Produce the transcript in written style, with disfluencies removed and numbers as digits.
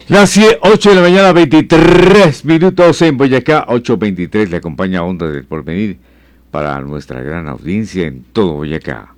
Las 8 de la mañana, 23 minutos en Boyacá, 8:23. Le acompaña Onda del Porvenir para nuestra gran audiencia en todo Boyacá.